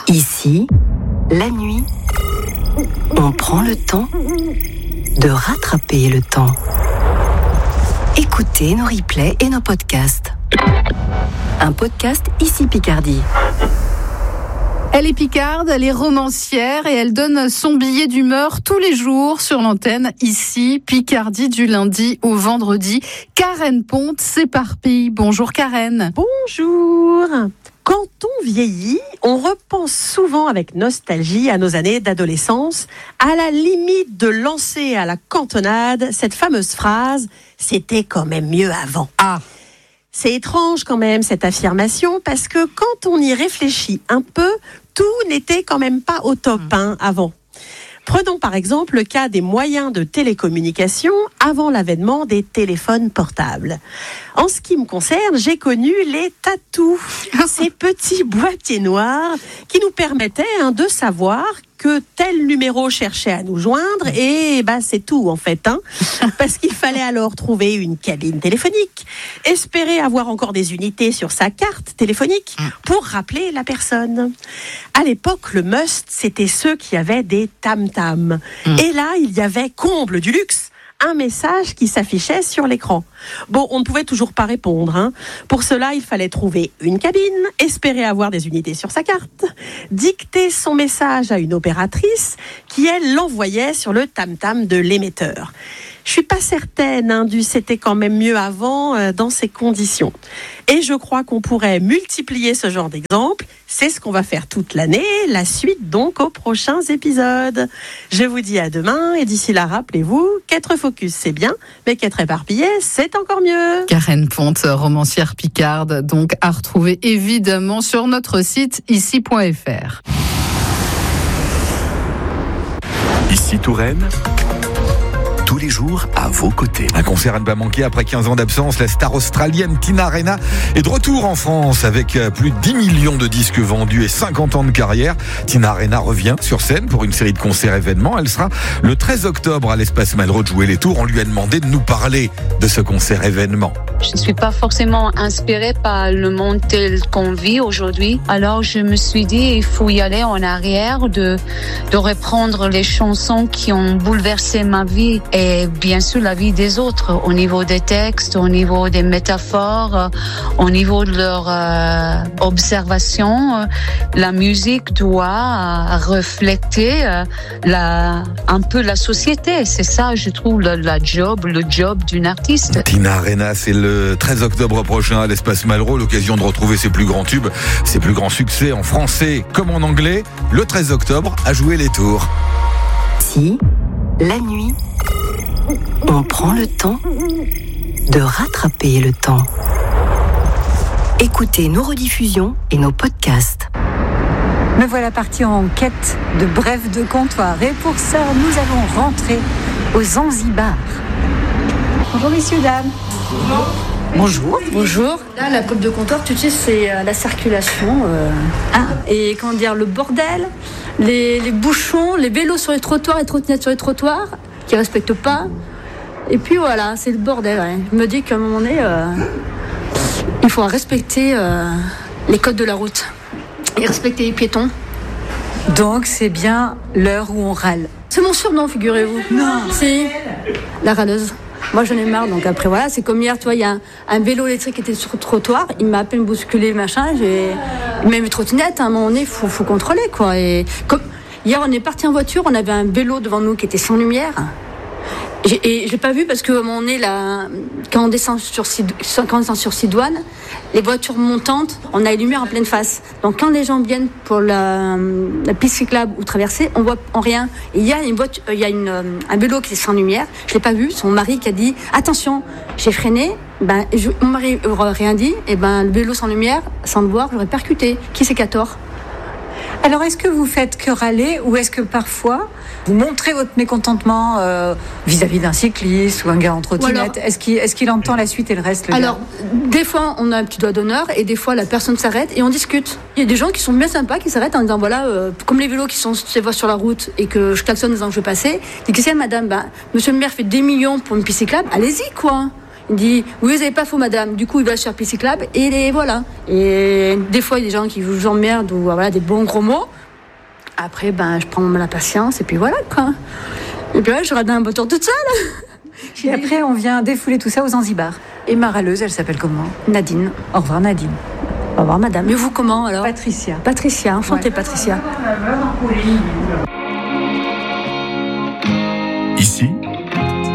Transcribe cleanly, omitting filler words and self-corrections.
Ici, la nuit, on prend le temps de rattraper le temps. Écoutez nos replays et nos podcasts. Un podcast Ici Picardie. Elle est picarde, elle est romancière et elle donne son billet d'humeur tous les jours sur l'antenne Ici Picardie du lundi au vendredi. Karen Ponte s'éparpille. Bonjour Karen. Bonjour. Quand on vieillit, on repense souvent avec nostalgie à nos années d'adolescence, à la limite de lancer à la cantonade cette fameuse phrase « c'était quand même mieux avant ». C'est étrange quand même cette affirmation parce que quand on y réfléchit un peu, tout n'était quand même pas au top avant. Prenons par exemple le cas des moyens de télécommunication avant l'avènement des téléphones portables. En ce qui me concerne, j'ai connu les tatous, ces petits boîtiers noirs qui nous permettaient de savoir que tel numéro cherchait à nous joindre et c'est tout en fait, parce qu'il fallait alors trouver une cabine téléphonique, espérer avoir encore des unités sur sa carte téléphonique pour rappeler la personne. À l'époque, le must, c'était ceux qui avaient des tam-tams. Et là, il y avait comble du luxe, un message qui s'affichait sur l'écran. Bon, on ne pouvait toujours pas répondre. Pour cela, il fallait trouver une cabine, espérer avoir des unités sur sa carte, dicter son message à une opératrice qui, elle, l'envoyait sur le tam-tam de l'émetteur. Je suis pas certaine du c'était quand même mieux avant dans ces conditions. Et je crois qu'on pourrait multiplier ce genre d'exemples. C'est ce qu'on va faire toute l'année. La suite donc aux prochains épisodes. Je vous dis à demain et d'ici là, rappelez-vous qu'être focus c'est bien, mais qu'être éparpillé c'est encore mieux. Karen Ponte, romancière picarde, donc à retrouver évidemment sur notre site ici.fr. Ici Touraine, tous les jours à vos côtés. Un concert à ne pas manquer après 15 ans d'absence. La star australienne Tina Arena est de retour en France avec plus de 10 millions de disques vendus et 50 ans de carrière. Tina Arena revient sur scène pour une série de concerts événements. Elle sera le 13 octobre à l'Espace Malraux de jouer les tours. On lui a demandé de nous parler de ce concert événement. Je ne suis pas forcément inspirée par le monde tel qu'on vit aujourd'hui. Alors je me suis dit, il faut y aller en arrière, de reprendre les chansons qui ont bouleversé ma vie et bien sûr la vie des autres, au niveau des textes, au niveau des métaphores, au niveau de leur observation. La musique doit refléter un peu la société. C'est ça, je trouve, le job d'une artiste. Tina Arena, c'est le 13 octobre prochain à l'Espace Malraux, l'occasion de retrouver ses plus grands tubes, ses plus grands succès en français comme en anglais. Le 13 octobre, à jouer les tours. Si, la nuit, on prend le temps de rattraper le temps. Écoutez nos rediffusions et nos podcasts. Me voilà partie en quête de brèves de comptoir. Et pour ça, nous allons rentrer au Zanzibar. Bonjour messieurs, dames. Bonjour. Bonjour. Là, la brève de comptoir, tu sais, c'est la circulation. Et comment dire, le bordel, les bouchons, les vélos sur les trottoirs, les trottinettes sur les trottoirs, qui ne respectent pas. Et puis voilà, c'est le bordel. Ouais. Je me dis qu'à un moment donné, il faut respecter les codes de la route et respecter les piétons. Donc c'est bien l'heure où on râle. C'est mon surnom, figurez-vous. Non. Si, la râleuse. Moi j'en ai marre, donc après voilà, c'est comme hier, tu vois, il y a un vélo électrique qui était sur le trottoir, il m'a à peine bousculé, machin, même une trottinette, à un moment donné, faut contrôler, quoi. Et comme hier, on est parti en voiture, on avait un vélo devant nous qui était sans lumière. Et j'ai pas vu parce que à un moment donné, quand on descend sur Sidoine, les voitures montantes, on a les lumières en pleine face. Donc quand les gens viennent pour la piste cyclable ou traverser, on voit rien. Et il y a un vélo qui est sans lumière. Je l'ai pas vu. Son mari qui a dit attention. J'ai freiné. Mon mari n'aurait rien dit. Et le vélo sans lumière, sans le voir, j'aurais percuté. Qui c'est qui a tort? Alors, est-ce que vous faites que râler ou est-ce que parfois vous montrez votre mécontentement vis-à-vis d'un cycliste ou un gars en trottinette? Est-ce qu'il entend la suite et le reste? Alors, des fois, on a un petit doigt d'honneur et des fois, la personne s'arrête et on discute. Il y a des gens qui sont bien sympas qui s'arrêtent en disant voilà, comme les vélos qui sont sur la route et que je klaxonne en disant que je vais passer. Je dis qu'est-ce qu'il y a, madame? Monsieur le maire fait des millions pour une piste cyclable, allez-y, quoi. Il dit oui, vous n'avez pas faux, madame. Du coup, il va sur piste cyclable et voilà. Et des fois, il y a des gens qui vous emmerdent ou voilà des bons gros mots. Après, je prends la patience et puis voilà quoi. Et puis je rade un beau tour toute seule. Et après, on vient défouler tout ça aux Zanzibar. Et ma râleuse, elle s'appelle comment? Nadine. Au revoir, Nadine. Au revoir, madame. Et vous, comment alors? Patricia. Patricia, enchantée, ouais. Patricia. Ici,